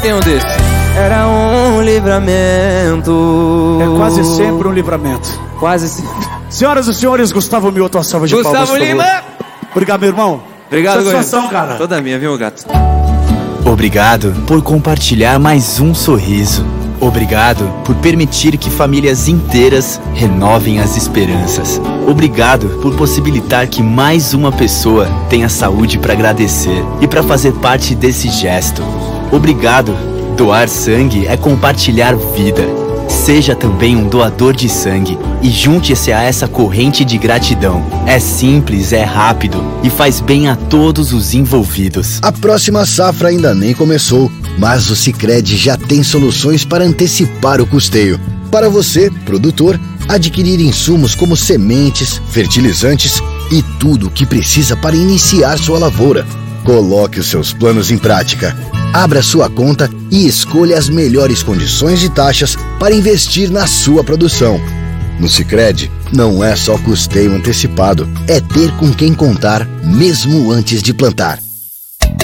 Tem um desse. Era um livramento. É quase sempre um livramento. Quase sempre. Senhoras e senhores, Gustavo Mioto, a salva de palmas. Gustavo Lima. Obrigado, meu irmão. Obrigado, satisfação, cara. Toda minha, viu, gato? Obrigado por compartilhar mais um sorriso. Obrigado por permitir que famílias inteiras renovem as esperanças. Obrigado por possibilitar que mais uma pessoa tenha saúde para agradecer e para fazer parte desse gesto. Obrigado. Doar sangue é compartilhar vida. Seja também um doador de sangue e junte-se a essa corrente de gratidão. É simples, é rápido e faz bem a todos os envolvidos. A próxima safra ainda nem começou, mas o Sicredi já tem soluções para antecipar o custeio. Para você, produtor, adquirir insumos como sementes, fertilizantes e tudo o que precisa para iniciar sua lavoura. Coloque os seus planos em prática. Abra sua conta e escolha as melhores condições de taxas para investir na sua produção. No Sicredi, não é só custeio antecipado, é ter com quem contar mesmo antes de plantar.